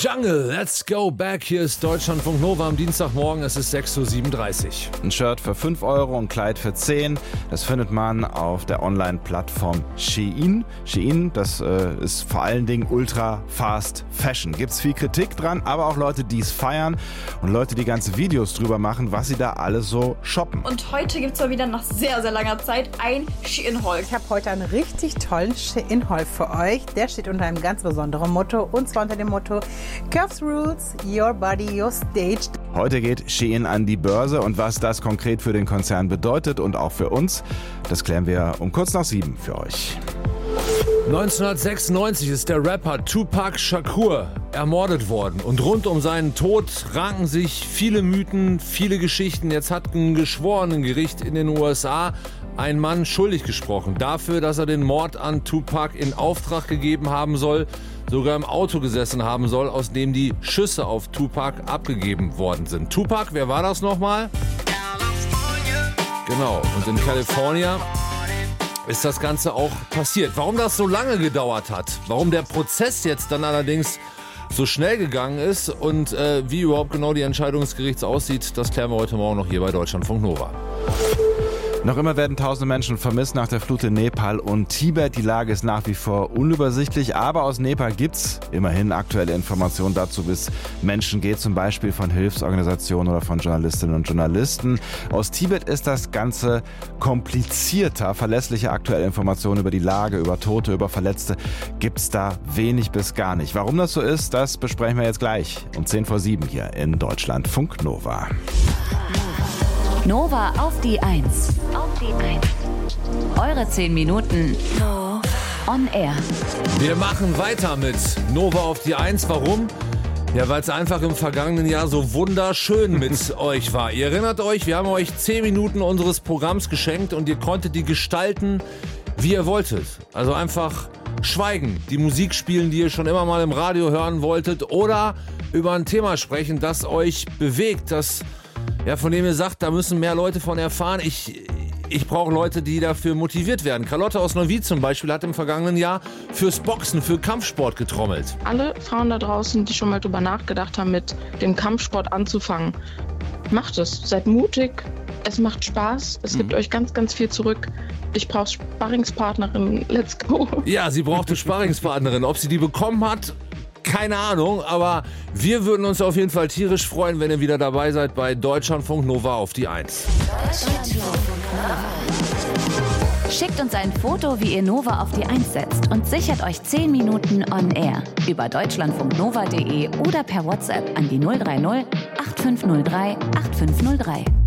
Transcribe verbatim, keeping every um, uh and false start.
Jungle, let's go back. Hier ist Deutschlandfunk Nova am Dienstagmorgen. Es ist sechs Uhr siebenunddreißig. Ein Shirt für fünf Euro, ein Kleid für zehn. Das findet man auf der Online-Plattform Shein. Shein, das äh, ist vor allen Dingen ultra fast Fashion. Gibt's viel Kritik dran, aber auch Leute, die es feiern und Leute, die ganze Videos drüber machen, was sie da alles so shoppen. Und heute gibt's mal wieder nach sehr, sehr langer Zeit ein Shein-Haul. Ich habe heute einen richtig tollen Shein-Haul für euch. Der steht unter einem ganz besonderen Motto, und zwar unter dem Motto Curves Rules, Your Body, Your Stage. Heute geht Shein an die Börse und was das konkret für den Konzern bedeutet und auch für uns, das klären wir um kurz nach sieben für euch. neunzehnhundertsechsundneunzig ist der Rapper Tupac Shakur ermordet worden. Und rund um seinen Tod ranken sich viele Mythen, viele Geschichten. Jetzt hat ein Geschworenengericht in den U S A einen Mann schuldig gesprochen dafür, dass er den Mord an Tupac in Auftrag gegeben haben soll, sogar im Auto gesessen haben soll, aus dem die Schüsse auf Tupac abgegeben worden sind. Tupac, wer war das nochmal? Genau, und in Kalifornien ist das Ganze auch passiert. Warum das so lange gedauert hat, warum der Prozess jetzt dann allerdings so schnell gegangen ist und äh, wie überhaupt genau die Entscheidung des Gerichts aussieht, das klären wir heute Morgen noch hier bei Deutschlandfunk Nova. Noch immer werden tausende Menschen vermisst nach der Flut in Nepal und Tibet. Die Lage ist nach wie vor unübersichtlich, aber aus Nepal gibt's immerhin aktuelle Informationen dazu, wie es Menschen geht, zum Beispiel von Hilfsorganisationen oder von Journalistinnen und Journalisten. Aus Tibet ist das Ganze komplizierter. Verlässliche aktuelle Informationen über die Lage, über Tote, über Verletzte gibt's da wenig bis gar nicht. Warum das so ist, das besprechen wir jetzt gleich um zehn vor sieben hier in Deutschlandfunk Nova. Nova auf die Eins. Auf die Eins. Eure zehn Minuten on air. Wir machen weiter mit Nova auf die Eins. Warum? Ja, weil es einfach im vergangenen Jahr so wunderschön mit euch war. Ihr erinnert euch, wir haben euch zehn Minuten unseres Programms geschenkt und ihr konntet die gestalten, wie ihr wolltet. Also einfach schweigen, die Musik spielen, die ihr schon immer mal im Radio hören wolltet, oder über ein Thema sprechen, das euch bewegt, das ja, von dem ihr sagt, da müssen mehr Leute von erfahren. Ich, ich brauche Leute, die dafür motiviert werden. Carlotta aus Neuwied zum Beispiel hat im vergangenen Jahr fürs Boxen, für Kampfsport getrommelt. Alle Frauen da draußen, die schon mal drüber nachgedacht haben, mit dem Kampfsport anzufangen, macht es. Seid mutig, es macht Spaß, es mhm. gibt euch ganz, ganz viel zurück. Ich brauche Sparringspartnerin, let's go. Ja, sie brauchte Sparringspartnerin. Ob sie die bekommen hat, keine Ahnung, aber wir würden uns auf jeden Fall tierisch freuen, wenn ihr wieder dabei seid bei Deutschlandfunk Nova auf die Eins. Schickt uns ein Foto, wie ihr Nova auf die Eins setzt, und sichert euch zehn Minuten on air über deutschlandfunknova punkt de oder per WhatsApp an die null drei null acht fünf null drei acht fünf null drei.